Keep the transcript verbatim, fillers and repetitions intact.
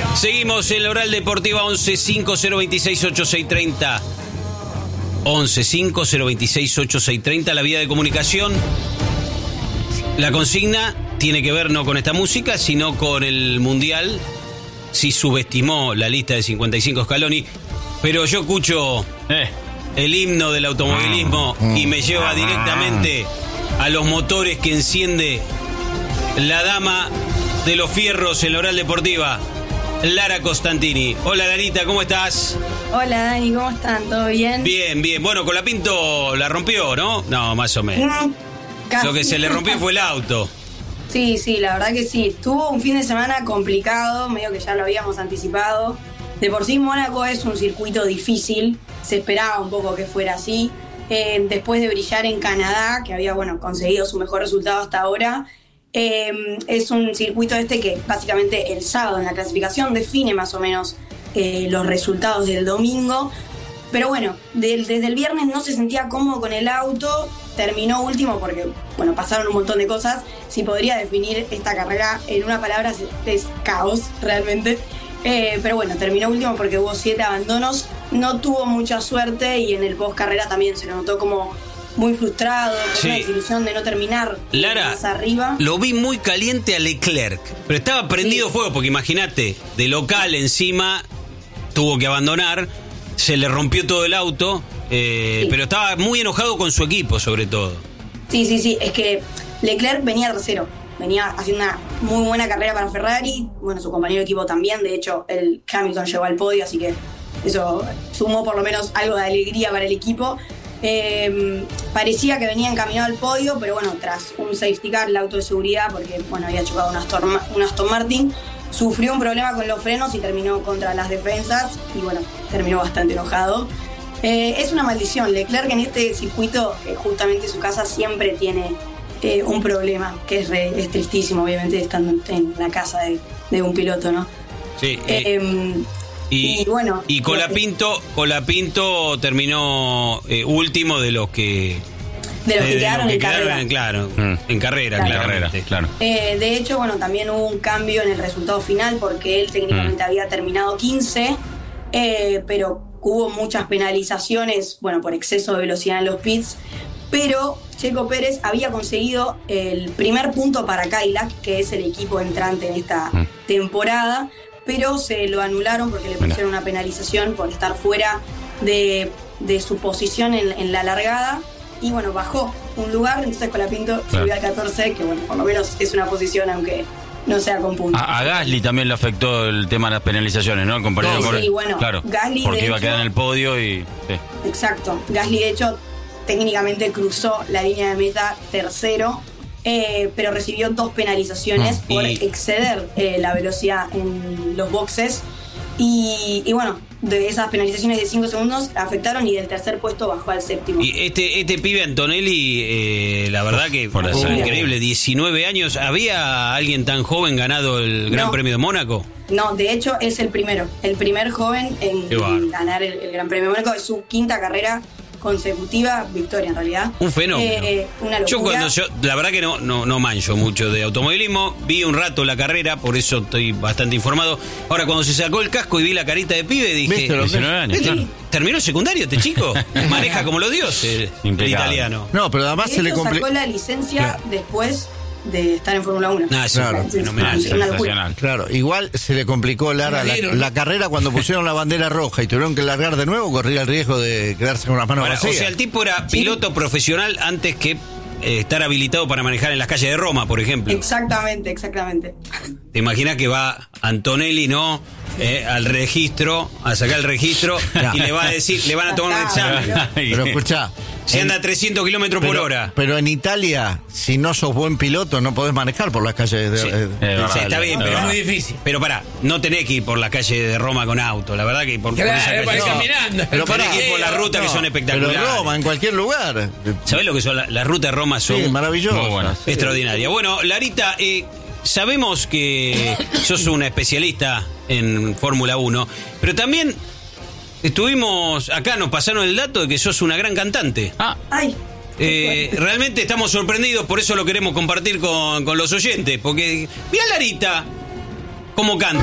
Seguimos en la Oral Deportiva once cinco cero veintiséis ochenta y seis treinta. once cinco cero veintiséis ochenta y seis treinta, la vía de comunicación. La consigna tiene que ver no con esta música, sino con el Mundial. Sí subestimó la lista de cincuenta y cinco Scaloni, pero yo escucho eh. el himno del automovilismo mm. y me lleva directamente a los motores que enciende la dama de los fierros en la Oral Deportiva, Lara Costantini. Hola, Larita, ¿cómo estás? Hola, Dani, ¿cómo están? ¿Todo bien? Bien, bien. Bueno, Colapinto la rompió, ¿no? No, más o menos. Mm, casi. Lo que se le rompió fue el auto. Sí, sí, la verdad que sí. Tuvo un fin de semana complicado, medio que ya lo habíamos anticipado. De por sí, Mónaco es un circuito difícil. Se esperaba un poco que fuera así. Eh, después de brillar en Canadá, que había, bueno, conseguido su mejor resultado hasta ahora, Eh, es un circuito este que básicamente el sábado en la clasificación define más o menos eh, los resultados del domingo, pero bueno, de, desde el viernes no se sentía cómodo con el auto, terminó último porque bueno, pasaron un montón de cosas. Si podría definir esta carrera en una palabra, es, es caos realmente, eh, pero bueno, terminó último porque hubo siete abandonos, no tuvo mucha suerte y en el post carrera también se lo notó como muy frustrado, con sí. una desilusión de no terminar Lara, más arriba. Lo vi muy caliente a Leclerc, pero estaba prendido sí. fuego, porque imagínate, de local encima tuvo que abandonar, se le rompió todo el auto, eh, sí. pero estaba muy enojado con su equipo, sobre todo. Sí, sí, sí, es que Leclerc venía tercero, venía haciendo una muy buena carrera para Ferrari, bueno, su compañero de equipo también, de hecho, el Hamilton llegó al podio, así que eso sumó por lo menos algo de alegría para el equipo. Eh, parecía que venía encaminado al podio, pero bueno, tras un safety car, el auto de seguridad, porque bueno, había chocado un Aston, un Aston Martin, sufrió un problema con los frenos y terminó contra las defensas y bueno, terminó bastante enojado. Eh, es una maldición, Leclerc en este circuito, eh, justamente su casa siempre tiene eh, un problema, que es, re, es tristísimo, obviamente, estando en la casa de, de un piloto, ¿no? Sí. Eh, eh, Y, y bueno, y Colapinto, Colapinto terminó eh, último de los que de los que de, quedaron, de los que en, quedaron carrera. en claro, mm. en carrera, claro. claramente, claro. Eh, de hecho, bueno, también hubo un cambio en el resultado final porque él técnicamente mm. había terminado quince, eh, pero hubo muchas penalizaciones, bueno, por exceso de velocidad en los pits, pero Checo Pérez había conseguido el primer punto para Cadillac, que es el equipo entrante en esta mm. temporada, pero se lo anularon porque le pusieron una penalización por estar fuera de, de su posición en, en la largada y bueno, bajó un lugar, entonces Colapinto claro. subió al catorce, que bueno, por lo menos es una posición aunque no sea con puntos. A, a Gasly también le afectó el tema de las penalizaciones, ¿no? Comparado no, con sí, bueno, claro, Gasly porque de iba hecho, a quedar en el podio y... Sí. Exacto, Gasly de hecho técnicamente cruzó la línea de meta tercero, Eh, pero recibió dos penalizaciones mm, por y... exceder eh, la velocidad en los boxes y, y bueno, de esas penalizaciones de cinco segundos afectaron y del tercer puesto bajó al séptimo. Y este este pibe Antonelli, eh, la verdad que por eso, increíble, diecinueve años, ¿había alguien tan joven ganado el Gran no, Premio de Mónaco? No, de hecho es el primero, el primer joven en, en ganar el, el Gran Premio de Mónaco, es su quinta carrera consecutiva, victoria en realidad. Un fenómeno. Eh, una yo cuando yo, la verdad que no, no, no mancho mucho de automovilismo, vi un rato la carrera, por eso estoy bastante informado. Ahora, cuando se sacó el casco y vi la carita de pibe, dije, diecinueve años, claro. ¿terminó secundario este chico? Maneja como los dioses, el, el italiano. No, pero además de se hecho, le complicó. Sacó la licencia claro. después de estar en Fórmula uno. Ah, sí, claro. Fenomenal, sensacional. Claro, igual se le complicó Lara la, la carrera cuando pusieron la bandera roja y tuvieron que largar de nuevo, corría el riesgo de quedarse con las manos Ahora, vacías. O sea, el tipo era piloto ¿Sí? profesional antes que eh, estar habilitado para manejar en las calles de Roma, por ejemplo. Exactamente, exactamente. ¿Te imaginas que va Antonelli, no? Eh, al registro, a sacar el registro ya. y le va a decir, le van a tomar un examen. Pero escuchá, si anda a trescientos kilómetros por hora. Pero en Italia, si no sos buen piloto, no podés manejar por las calles de, sí. de, de eh, sí, está bien, pero es muy difícil. Pero pará, no tenés que ir por la calle de Roma con auto, la verdad que por, claro, por esa calle. No, caminando. Pero tenés que ir por la ruta no, que son espectaculares. Pero Roma, en cualquier lugar. ¿Sabés lo que son las la rutas de Roma? Son sí, maravillosas. Bueno, sí. Extraordinarias. Bueno, Larita, eh, sabemos que sos una especialista en Fórmula uno, pero también estuvimos acá, nos pasaron el dato de que sos una gran cantante. Ah, ay. Eh, realmente estamos sorprendidos, por eso lo queremos compartir con, con los oyentes, porque mirá Larita cómo canta.